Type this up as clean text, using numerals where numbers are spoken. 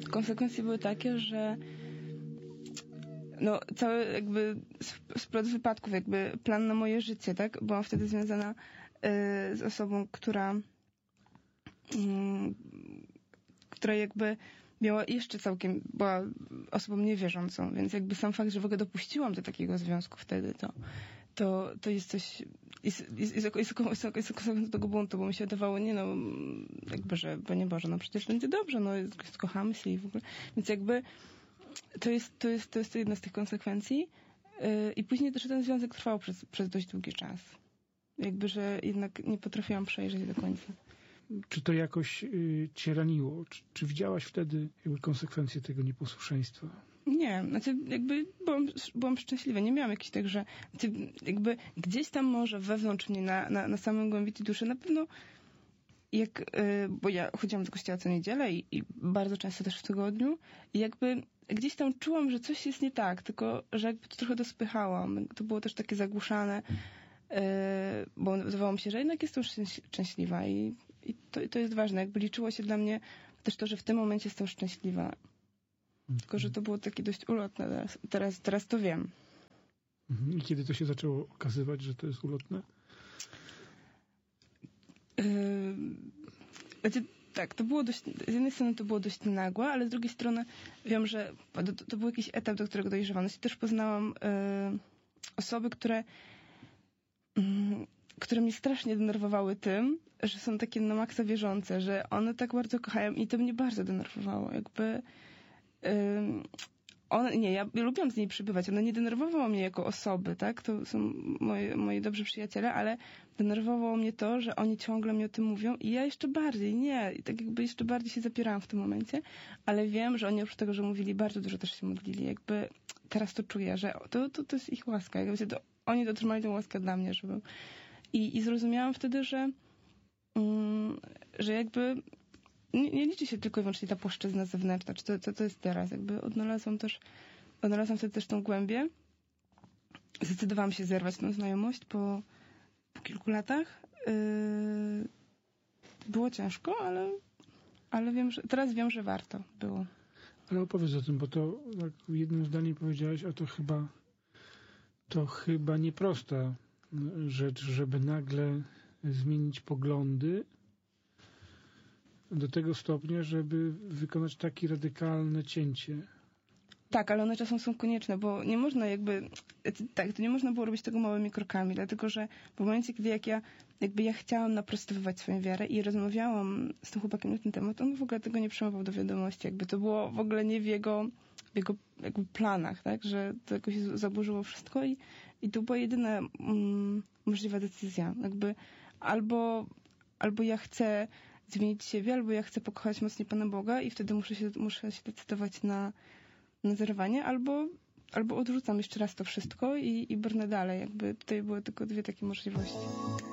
konsekwencje były takie, że no, cały jakby splot wypadków, jakby plan na moje życie, tak? Byłam wtedy związana z osobą, która jakby była osobą niewierzącą, więc jakby sam fakt, że w ogóle dopuściłam do takiego związku wtedy, to jest coś, jest konsekwencją tego buntu, bo mi się wydawało, jakby, że Panie Boże, no przecież będzie dobrze, no kochamy się i w ogóle, więc jakby to jest jedna z tych konsekwencji. I później też ten związek trwał przez dość długi czas. Jakby, że jednak nie potrafiłam przejrzeć do końca. Czy to jakoś cię raniło? Czy widziałaś wtedy jakby konsekwencje tego nieposłuszeństwa? Nie, znaczy jakby byłam szczęśliwa. Nie miałam jakichś tak, że jakby gdzieś tam może wewnątrz mnie na samym głębi tej duszy na pewno bo ja chodziłam do kościoła co niedzielę i bardzo często też w tygodniu i jakby gdzieś tam czułam, że coś jest nie tak, tylko że jakby to trochę dospychałam. To było też takie zagłuszane, bo wydawało mi się, że jednak jestem szczęśliwa i to jest ważne. Jakby liczyło się dla mnie też to, że w tym momencie jestem szczęśliwa. Tylko, że to było takie dość ulotne. Teraz to wiem. I kiedy to się zaczęło okazywać, że to jest ulotne? Tak, to było dość, z jednej strony to było dość nagłe, ale z drugiej strony wiem, że to był jakiś etap, do którego dojrzewam. I też poznałam osoby, które mnie strasznie denerwowały tym, że są takie na maksa wierzące, że one tak bardzo kochają i to mnie bardzo denerwowało. Jakby ja lubiłam z niej przybywać. Ona nie denerwowała mnie jako osoby, tak? To są moi dobrzy przyjaciele, ale denerwowało mnie to, że oni ciągle mi o tym mówią i ja jeszcze bardziej, i tak jakby jeszcze bardziej się zapierałam w tym momencie, ale wiem, że oni oprócz tego, że mówili, bardzo dużo też się modlili. Jakby teraz to czuję, że to jest ich łaska. Jakby oni dotrzymali tę łaskę dla mnie, żeby... I zrozumiałam wtedy, że jakby nie liczy się tylko i wyłącznie ta płaszczyzna zewnętrzna, czy to jest teraz. Jakby odnalazłam wtedy też tą głębię. Zdecydowałam się zerwać tę znajomość po kilku latach. Było ciężko, ale teraz wiem, że warto było. Ale opowiedz o tym, bo to tak jednym zdaniem powiedziałaś, a to chyba nieprosta rzecz, żeby nagle zmienić poglądy do tego stopnia, żeby wykonać takie radykalne cięcie. Tak, ale one czasem są konieczne, bo nie można to nie można było robić tego małymi krokami, dlatego że w momencie, kiedy ja chciałam naprostowywać swoją wiarę i rozmawiałam z tym chłopakiem na ten temat, on w ogóle tego nie przyjmował do wiadomości, jakby to było w ogóle nie w jego jakby planach, tak, że to jakoś zaburzyło wszystko i to była jedyna możliwa decyzja, jakby albo ja chcę zmienić siebie, albo ja chcę pokochać mocniej Pana Boga i wtedy muszę się decydować na zerwanie, albo odrzucam jeszcze raz to wszystko i brnę dalej. Jakby tutaj były tylko dwie takie możliwości.